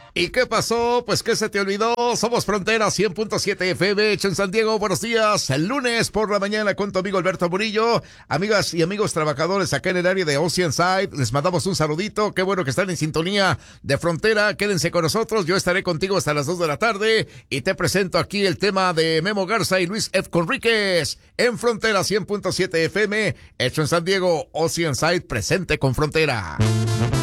¿Y qué pasó? Pues ¿qué se te olvidó? Somos Frontera 100.7 FM, hecho en San Diego. Buenos días, el lunes por la mañana con tu amigo Alberto Murillo. Amigas y amigos trabajadores acá en el área de Oceanside, les mandamos un saludito. Qué bueno que están en sintonía de Frontera. Quédense con nosotros, yo estaré contigo hasta las 2 de la tarde. Y te presento aquí el tema de Memo Garza y Luis F. Conríquez en Frontera 100.7 FM, hecho en San Diego. Oceanside presente con Frontera.